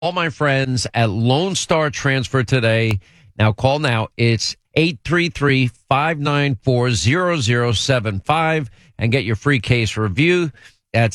All my friends at Lone Star Transfer today. Now call now. It's 833-594-0075 and get your free case review. That's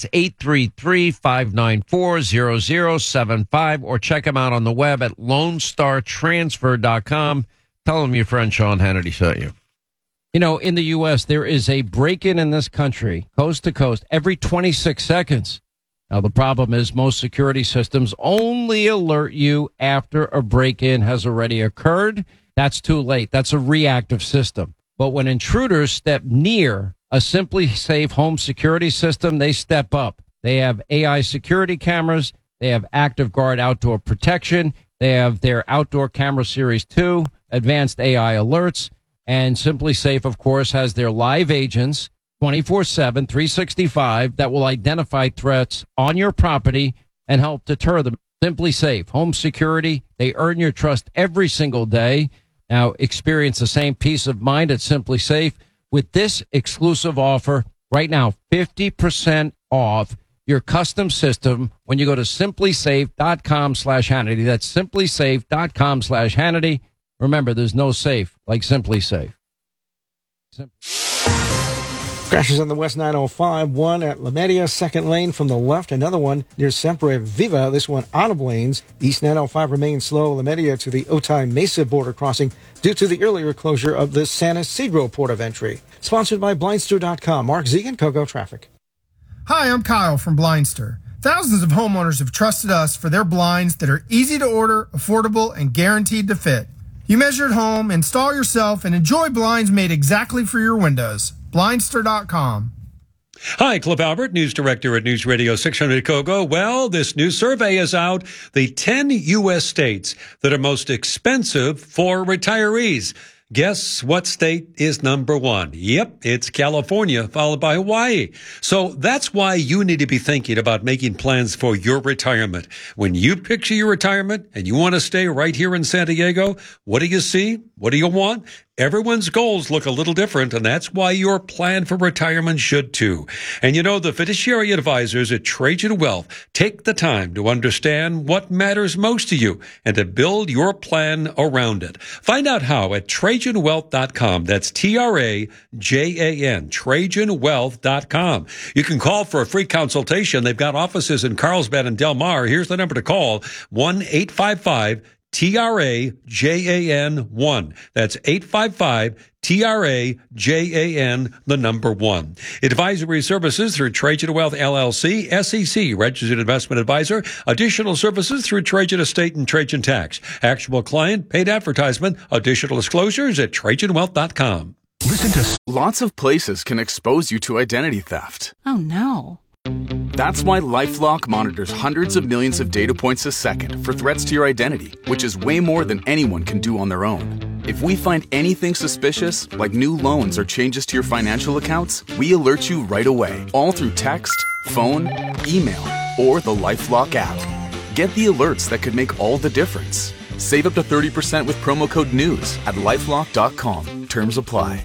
833-594-0075 or check them out on the web at LoneStarTransfer.com. Tell them your friend Sean Hannity sent you. You know, in the U.S., there is a break-in in this country, coast to coast, every 26 seconds. Now, the problem is most security systems only alert you after a break-in has already occurred. That's too late. That's a reactive system. But when intruders step near a Simply Safe home security system, they step up. They have AI security cameras. They have Active Guard outdoor protection. They have their Outdoor Camera Series 2, advanced AI alerts. And Simply Safe, of course, has their live agents 24/7, 365 that will identify threats on your property and help deter them. Simply Safe, home security. They earn your trust every single day. Now experience the same peace of mind at Simply Safe with this exclusive offer right now, 50% off your custom system when you go to simplysafe.com/Hannity. That's simplysafe.com/Hannity. Remember, there's no safe like Simply Safe. Crashes on the West 905, one at La Media, second lane from the left, another one near Sempre Viva, this one out of lanes. East 905 remains slow, La Media to the Otay Mesa border crossing due to the earlier closure of the San Isidro port of entry. Sponsored by Blindster.com. Mark Zegan, Coco Traffic. Hi, I'm Kyle from Blindster. Thousands of homeowners have trusted us for their blinds that are easy to order, affordable, and guaranteed to fit. You measure at home, install yourself, and enjoy blinds made exactly for your windows. Blindster.com. Hi, Cliff Albert, news director at News Radio 600 Kogo. Well, this new survey is out. The 10 U.S. states that are most expensive for retirees. Guess what state is number one? Yep, it's California, followed by Hawaii. So that's why you need to be thinking about making plans for your retirement. When you picture your retirement and you want to stay right here in San Diego, what do you see? What do you want? Everyone's goals look a little different, and that's why your plan for retirement should too. And you know, the fiduciary advisors at Trajan Wealth take the time to understand what matters most to you and to build your plan around it. Find out how at TrajanWealth.com. That's TRAJAN, TrajanWealth.com. You can call for a free consultation. They've got offices in Carlsbad and Del Mar. Here's the number to call, 1-855-TRAJAN1. That's 855-TRAJAN, the number 1. Advisory services through Trajan Wealth LLC, SEC, registered investment advisor. Additional services through Trajan Estate and Trajan Tax. Actual client, paid advertisement. Additional disclosures at TrajanWealth.com. Listen to lots of places can expose you to identity theft. Oh, no. That's why LifeLock monitors hundreds of millions of data points a second for threats to your identity, which is way more than anyone can do on their own. If we find anything suspicious, like new loans or changes to your financial accounts, we alert you right away, all through text, phone, email, or the LifeLock app. Get the alerts that could make all the difference. Save up to 30% with promo code NEWS at LifeLock.com. Terms apply.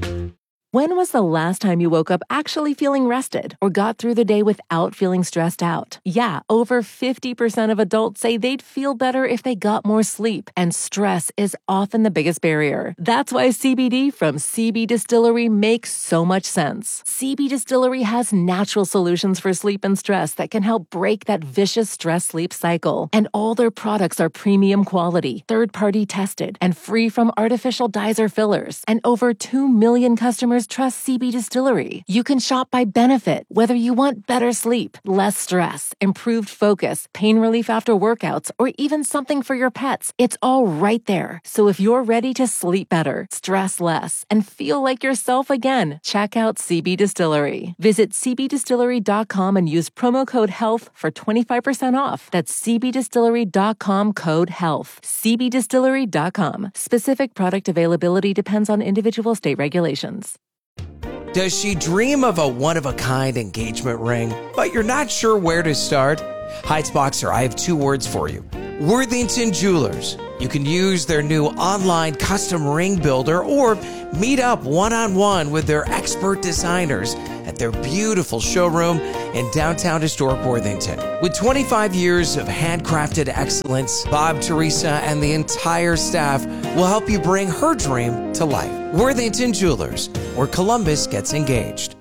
When was the last time you woke up actually feeling rested or got through the day without feeling stressed out? Yeah, over 50% of adults say they'd feel better if they got more sleep, and stress is often the biggest barrier. That's why CBD from CB Distillery makes so much sense. CB Distillery has natural solutions for sleep and stress that can help break that vicious stress-sleep cycle. And all their products are premium quality, third-party tested, and free from artificial dyes or fillers. And over 2 million customers trust CB Distillery. You can shop by benefit, whether you want better sleep, less stress, improved focus, pain relief after workouts, or even something for your pets. It's all right there. So if you're ready to sleep better, stress less, and feel like yourself again, check out CB Distillery. Visit cbdistillery.com and use promo code HEALTH for 25% off. That's cbdistillery.com, code HEALTH. cbdistillery.com. Specific product availability depends on individual state regulations. Does she dream of a one-of-a-kind engagement ring, but you're not sure where to start? Heights Boxer, I have 2 words for you. Worthington Jewelers. You can use their new online custom ring builder or meet up one-on-one with their expert designers at their beautiful showroom in downtown historic Worthington. With 25 years of handcrafted excellence, Bob, Teresa, and the entire staff will help you bring her dream to life. Worthington Jewelers, where Columbus gets engaged.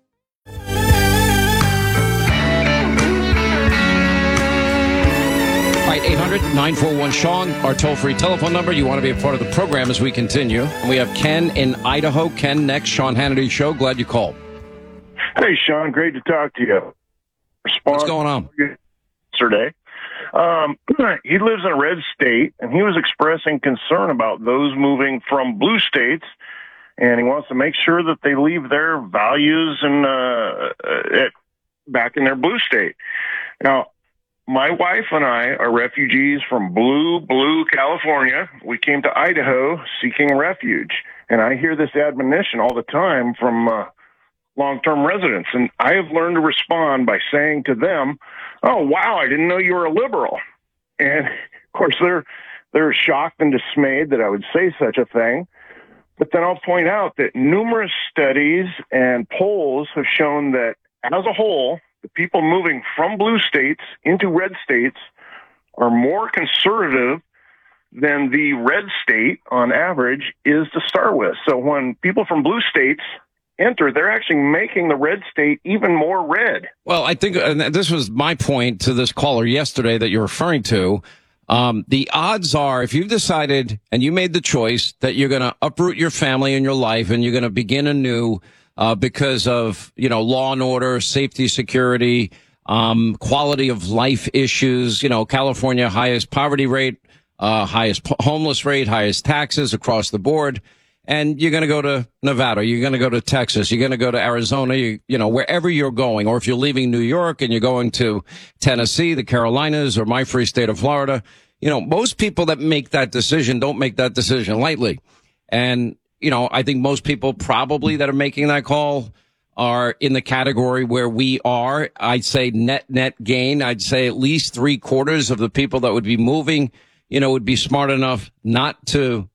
All right, 800-941-SEAN, our toll-free telephone number. You want to be a part of the program as we continue. And we have Ken in Idaho. Ken, next, Sean Hannity Show. Glad you called. Hey, Sean, great to talk to you. What's going on? Yesterday. He lives in a red state, and he was expressing concern about those moving from blue states, and he wants to make sure that they leave their values back in their blue state. Now, my wife and I are refugees from blue California. We came to Idaho seeking refuge, and I hear this admonition all the time from long-term residents, and I have learned to respond by saying to them, "Oh, wow, I didn't know you were a liberal." And, of course, they're shocked and dismayed that I would say such a thing. But then I'll point out that numerous studies and polls have shown that, as a whole, the people moving from blue states into red states are more conservative than the red state, on average, is to start with. So when people from blue states enter, they're actually making the red state even more red. Well, I think this was my point to this caller yesterday that you're referring to. The odds are, if you've decided and you made the choice that you're going to uproot your family and your life and you're going to begin anew, because of, law and order, safety, security, quality of life issues, California, highest poverty rate, highest homeless rate, highest taxes across the board. And you're going to go to Nevada, you're going to go to Texas, you're going to go to Arizona, wherever you're going. Or if you're leaving New York and you're going to Tennessee, the Carolinas, or my free state of Florida, most people that make that decision don't make that decision lightly. And, I think most people probably that are making that call are in the category where we are. I'd say net gain. I'd say at least 3/4 of the people that would be moving, would be smart enough not to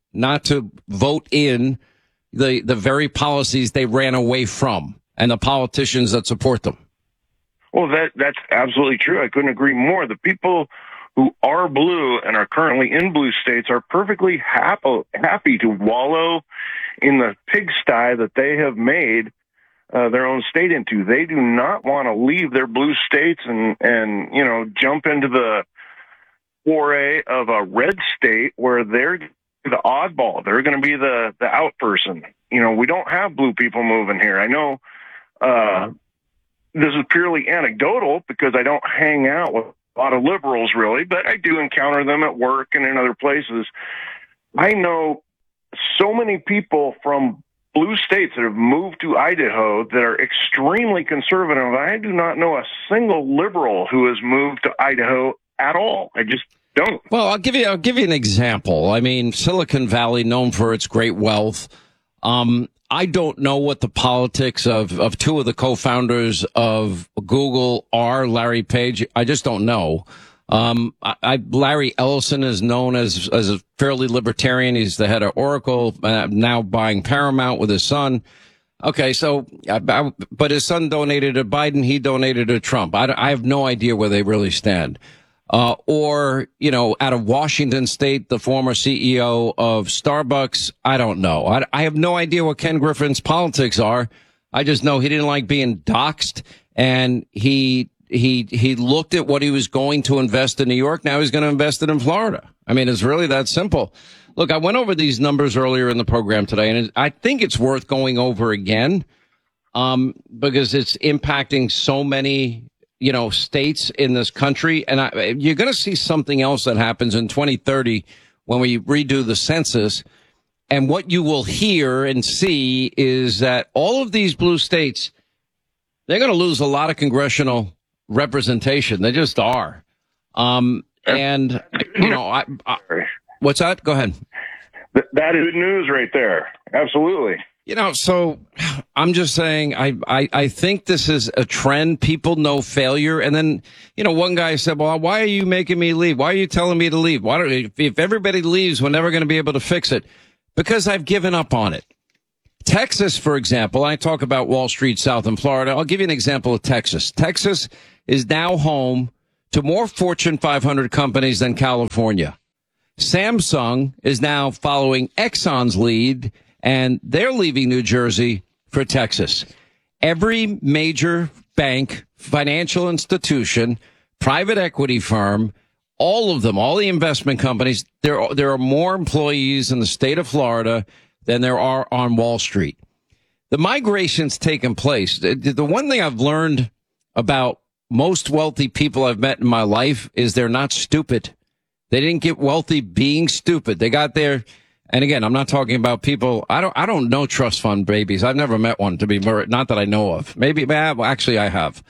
vote in the very policies they ran away from and the politicians that support them. Well, that's absolutely true. I couldn't agree more. The people who are blue and are currently in blue states are perfectly happy to wallow in the pigsty that they have made their own state into. They do not want to leave their blue states and jump into the foray of a red state where they're the oddball. They're going to be the out person. We don't have blue people moving here. I know this is purely anecdotal because I don't hang out with a lot of liberals really, but I do encounter them at work and in other places. I know so many people from blue states that have moved to Idaho that are extremely conservative. I do not know a single liberal who has moved to Idaho at all. I just don't. Well, I'll give you an example. I mean, Silicon Valley, known for its great wealth. I don't know what the politics of two of the co-founders of Google are, Larry Page. I just don't know. Larry Ellison is known as a fairly libertarian. He's the head of Oracle, now buying Paramount with his son. Okay, so, but his son donated to Biden. He donated to Trump. I have no idea where they really stand. Or, out of Washington State, the former CEO of Starbucks, I don't know. I have no idea what Ken Griffin's politics are. I just know he didn't like being doxxed, and he looked at what he was going to invest in New York. Now he's going to invest it in Florida. I mean, it's really that simple. Look, I went over these numbers earlier in the program today, and I think it's worth going over again, because it's impacting so many states in this country. And you're going to see something else that happens in 2030 when we redo the census. And what you will hear and see is that all of these blue states, they're going to lose a lot of congressional representation. They just are. What's that? Go ahead. That is good news right there. Absolutely. So I'm just saying, I think this is a trend. People know failure. And then, one guy said, well, why are you making me leave? Why are you telling me to leave? If everybody leaves, we're never going to be able to fix it. Because I've given up on it. Texas, for example, I talk about Wall Street South in Florida. I'll give you an example of Texas. Texas is now home to more Fortune 500 companies than California. Samsung is now following Exxon's lead, and they're leaving New Jersey for Texas. Every major bank, financial institution, private equity firm, all of them, all the investment companies, there are more employees in the state of Florida than there are on Wall Street. The migration's taken place. The one thing I've learned about most wealthy people I've met in my life is they're not stupid. They didn't get wealthy being stupid. They got there. And again, I'm not talking about people. I don't know trust fund babies. I've never met one, to be not that I know of. Maybe, actually I have.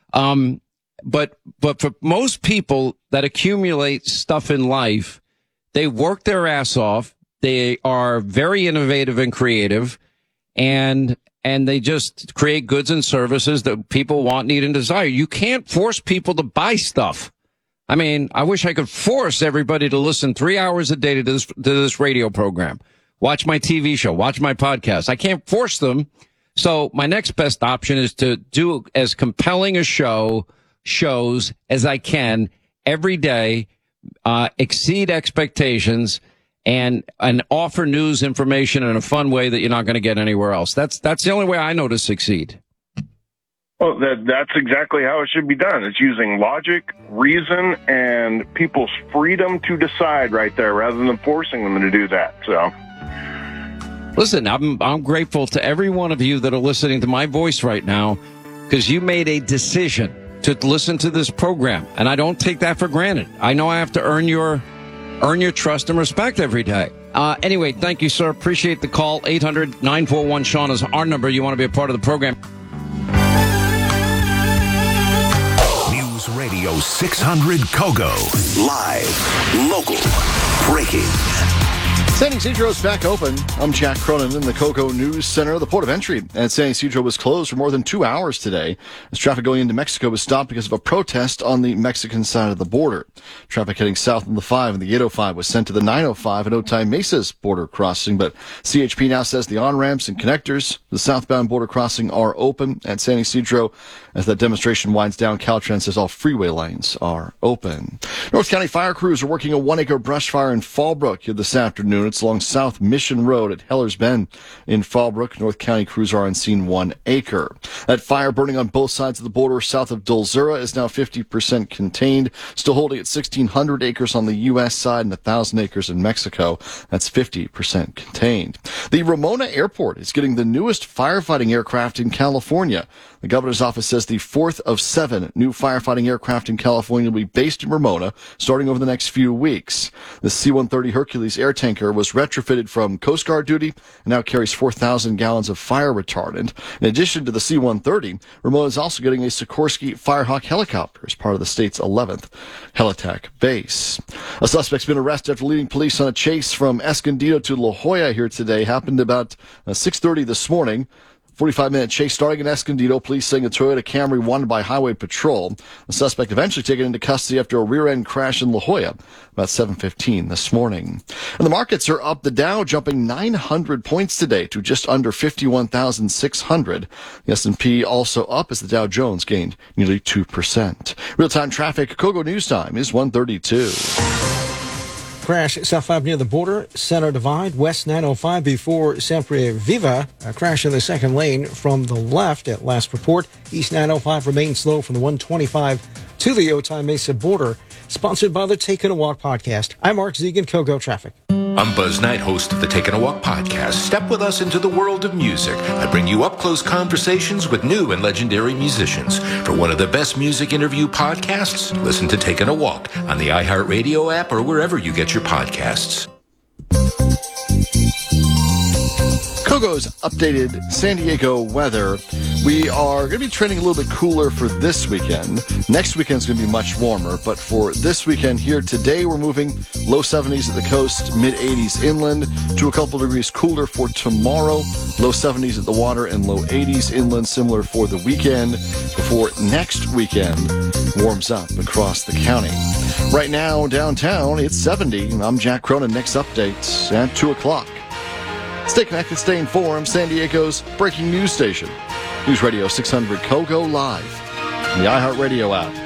But for most people that accumulate stuff in life, they work their ass off. They are very innovative and creative, and they just create goods and services that people want, need, and desire. You can't force people to buy stuff. I mean, I wish I could force everybody to listen 3 hours a day to this radio program, watch my TV show, watch my podcast. I can't force them. So my next best option is to do as compelling a shows as I can every day, exceed expectations, and offer news information in a fun way that you're not going to get anywhere else. That's the only way I know to succeed. Well, that's exactly how it should be done. It's using logic, reason, and people's freedom to decide right there, rather than forcing them to do that. So, listen, I'm grateful to every one of you that are listening to my voice right now, because you made a decision to listen to this program, and I don't take that for granted. I know I have to earn your trust and respect every day. Anyway, thank you, sir. Appreciate the call. 800-941-SEAN is our number. You want to be a part of the program. News Radio 600 Kogo. Live, local, breaking. San Ysidro is back open. I'm Jack Cronin in the Kogo News Center. The port of entry at San Ysidro was closed for more than 2 hours today as traffic going into Mexico was stopped because of a protest on the Mexican side of the border. Traffic heading south on the 5 and the 805 was sent to the 905 at Otay Mesa's border crossing, but CHP now says the on-ramps and connectors, the southbound border crossing, are open at San Ysidro. As that demonstration winds down, Caltrans says all freeway lanes are open. North County fire crews are working a 1-acre brush fire in Fallbrook here this afternoon. It's along South Mission Road at Heller's Bend in Fallbrook. North County crews are on scene 1 acre. That fire burning on both sides of the border south of Dulzura is now 50% contained, still holding at 1,600 acres on the U.S. side and 1,000 acres in Mexico. That's 50% contained. The Ramona Airport is getting the newest firefighting aircraft in California. The governor's office says the 4th of 7 new firefighting aircraft in California will be based in Ramona starting over the next few weeks. The C-130 Hercules air tanker was retrofitted from Coast Guard duty and now carries 4,000 gallons of fire retardant. In addition to the C-130, Ramona is also getting a Sikorsky Firehawk helicopter as part of the state's 11th Helitac base. A suspect's been arrested after leading police on a chase from Escondido to La Jolla here today. Happened about 6:30 this morning. 45-minute chase starting in Escondido. Police saying a Toyota Camry wanted by Highway Patrol. The suspect eventually taken into custody after a rear-end crash in La Jolla about 7:15 this morning. And the markets are up. The Dow jumping 900 points today to just under 51,600. The S&P also up as the Dow Jones gained nearly 2%. Real-time traffic. Kogo News Time is 1:32. Crash South 5 near the border, Center Divide, West 905 before Sempre Viva. A crash in the second lane from the left at last report. East 905 remains slow from the 125 to the Otay Mesa border. Sponsored by the Taking a Walk podcast. I'm Mark Zegan, Kogo Traffic. I'm Buzz Knight, host of the Taking a Walk podcast. Step with us into the world of music. I bring you up-close conversations with new and legendary musicians. For one of the best music interview podcasts, listen to Taking a Walk on the iHeartRadio app or wherever you get your podcasts. Kogo's updated San Diego weather. We are going to be trending a little bit cooler for this weekend. Next weekend's going to be much warmer, but for this weekend here today, we're moving low 70s at the coast, mid 80s inland, to a couple degrees cooler for tomorrow. Low 70s at the water and low 80s inland, similar for the weekend. Before next weekend warms up across the county. Right now, downtown, it's 70. I'm Jack Cronin. Next updates at 2 o'clock. Stay connected, stay informed. San Diego's breaking news station. News Radio 600 KOGO Live. On the iHeartRadio app.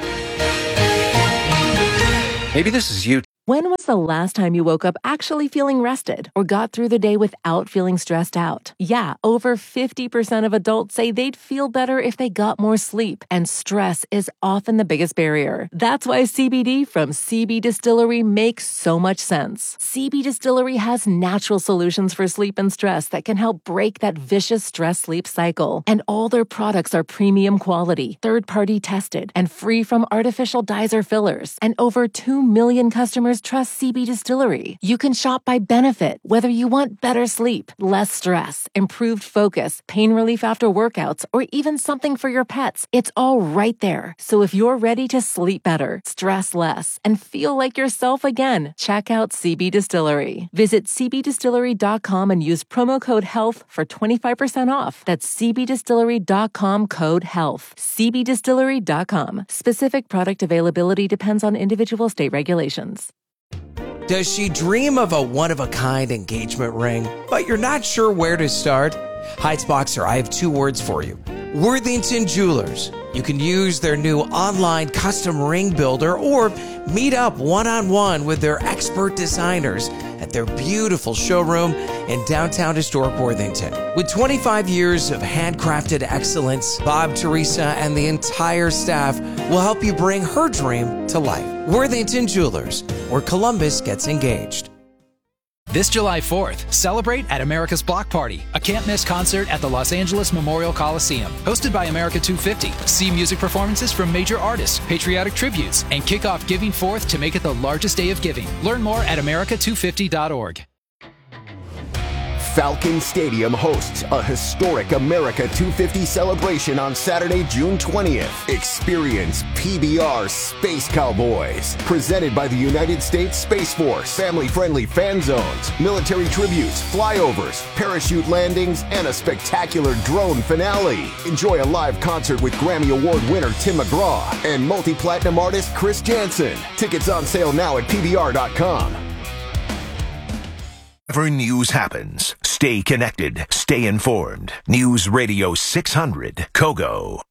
Maybe this is you. When was the last time you woke up actually feeling rested or got through the day without feeling stressed out? Yeah, over 50% of adults say they'd feel better if they got more sleep, and stress is often the biggest barrier. That's why CBD from CB Distillery makes so much sense. CB Distillery has natural solutions for sleep and stress that can help break that vicious stress-sleep cycle. And all their products are premium quality, third-party tested, and free from artificial dyes or fillers. And over 2 million customers trust CB Distillery. You can shop by benefit, whether you want better sleep, less stress, improved focus, pain relief after workouts, or even something for your pets. It's all right there. So if you're ready to sleep better, stress less, and feel like yourself again, check out CB Distillery. Visit cbdistillery.com and use promo code HEALTH for 25% off. That's cbdistillery.com, code HEALTH. cbdistillery.com. Specific product availability depends on individual state regulations. Does she dream of a one-of-a-kind engagement ring, but you're not sure where to start? Heitzboxer, I have 2 words for you. Worthington Jewelers. You can use their new online custom ring builder or meet up one-on-one with their expert designers at their beautiful showroom in downtown historic Worthington. With 25 years of handcrafted excellence, Bob, Teresa, and the entire staff will help you bring her dream to life. Worthington Jewelers, where Columbus gets engaged. This July 4th, celebrate at America's Block Party, a can't-miss concert at the Los Angeles Memorial Coliseum. Hosted by America 250, see music performances from major artists, patriotic tributes, and kick off Giving Forth to make it the largest day of giving. Learn more at america250.org. Falcon Stadium hosts a historic America 250 celebration on Saturday, June 20th. Experience PBR Space Cowboys, presented by the United States Space Force. Family-friendly fan zones, military tributes, flyovers, parachute landings, and a spectacular drone finale. Enjoy a live concert with Grammy Award winner Tim McGraw and multi-platinum artist Chris Jansen. Tickets on sale now at PBR.com. Whenever news happens, stay connected, stay informed. News Radio 600, KOGO.